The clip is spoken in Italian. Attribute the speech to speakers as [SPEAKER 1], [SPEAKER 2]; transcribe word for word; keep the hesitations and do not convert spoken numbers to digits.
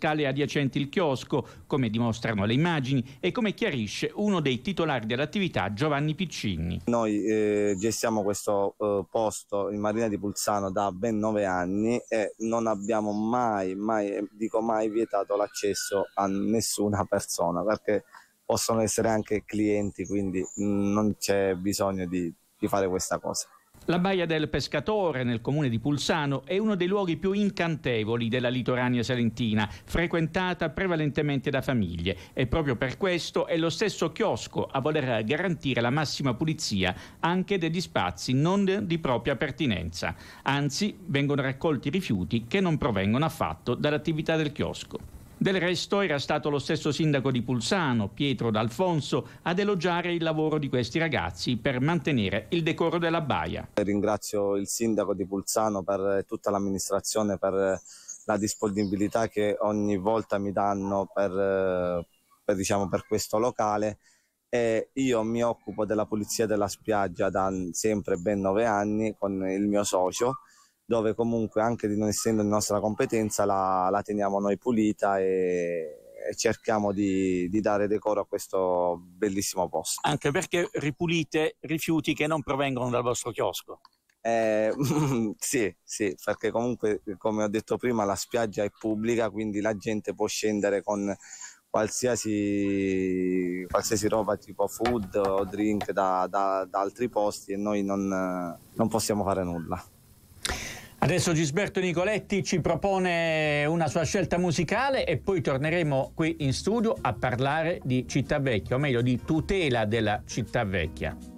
[SPEAKER 1] scale adiacenti il chiosco, come dimostrano le immagini e come chiarisce uno dei titolari dell'attività, Giovanni Piccini.
[SPEAKER 2] Noi eh, gestiamo questo eh, posto in Marina di Pulsano da ben nove anni e non abbiamo mai, mai, dico mai, vietato l'accesso a nessuna persona, perché possono essere anche clienti, quindi mh, non c'è bisogno di, di fare questa cosa.
[SPEAKER 1] La Baia del Pescatore, nel comune di Pulsano, è uno dei luoghi più incantevoli della litoranea salentina, frequentata prevalentemente da famiglie, e proprio per questo è lo stesso chiosco a voler garantire la massima pulizia anche degli spazi non di propria pertinenza. Anzi, vengono raccolti rifiuti che non provengono affatto dall'attività del chiosco. Del resto era stato lo stesso sindaco di Pulsano, Pietro D'Alfonso, ad elogiare il lavoro di questi ragazzi per mantenere il decoro della baia.
[SPEAKER 2] Ringrazio il sindaco di Pulsano per tutta l'amministrazione, per la disponibilità che ogni volta mi danno per, per, diciamo, per questo locale, e io mi occupo della pulizia della spiaggia da sempre ben nove anni con il mio socio, dove comunque, anche di non essendo di nostra competenza, la, la teniamo noi pulita e, e cerchiamo di, di dare decoro a questo bellissimo posto.
[SPEAKER 3] Anche perché ripulite rifiuti che non provengono dal vostro chiosco.
[SPEAKER 2] Eh, sì, sì, perché comunque, come ho detto prima, la spiaggia è pubblica, quindi la gente può scendere con qualsiasi, qualsiasi roba tipo food o drink da, da, da altri posti, e noi non, non possiamo fare nulla.
[SPEAKER 1] Adesso Gisberto Nicoletti ci propone una sua scelta musicale e poi torneremo qui in studio a parlare di città vecchia, o meglio di tutela della città vecchia.